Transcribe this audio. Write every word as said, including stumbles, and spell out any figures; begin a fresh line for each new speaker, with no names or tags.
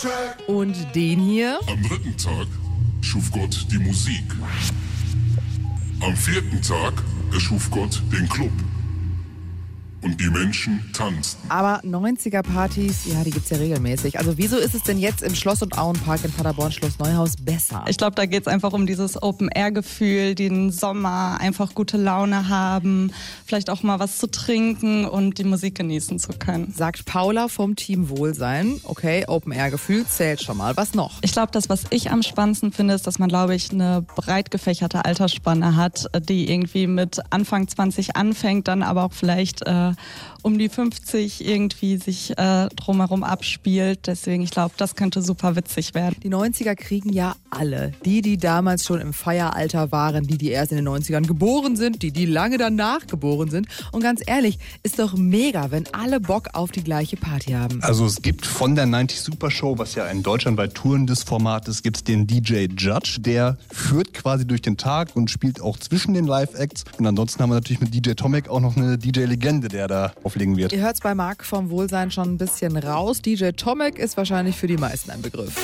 Und den hier?
Am dritten Tag schuf Gott die Musik. Am vierten Tag erschuf Gott den Club. Und die Menschen tanzten.
Aber neunziger-Partys, ja, die gibt's ja regelmäßig. Also wieso ist es denn jetzt im Schloss- und Auenpark in Paderborn Schloss Neuhaus besser?
Ich glaube, da geht's einfach um dieses Open-Air-Gefühl, den Sommer, einfach gute Laune haben, vielleicht auch mal was zu trinken und die Musik genießen zu können.
Sagt Paula vom Team Wohlsein. Okay, Open-Air-Gefühl zählt schon mal. Was noch?
Ich glaube, das, was ich am spannendsten finde, ist, dass man, glaube ich, eine breit gefächerte Altersspanne hat, die irgendwie mit Anfang zwanzig anfängt, dann aber auch vielleicht äh, um die fünfzig irgendwie sich äh, drumherum abspielt. Deswegen, ich glaube, das könnte super witzig werden.
Die neunziger kriegen ja alle. Die, die damals schon im Feieralter waren, die, die erst in den neunzigern geboren sind, die, die lange danach geboren sind. Und ganz ehrlich, ist doch mega, wenn alle Bock auf die gleiche Party haben.
Also es gibt von der neunzig Super Show, was ja ein deutschlandweit tourendes Format ist, gibt es den D J Judge. Der führt quasi durch den Tag und spielt auch zwischen den Live-Acts. Und ansonsten haben wir natürlich mit D J Tomek auch noch eine D J-Legende, der da auflegen wird.
Ihr hört's bei Marc vom Wohlsein schon ein bisschen raus. D J Tomek ist wahrscheinlich für die meisten ein Begriff.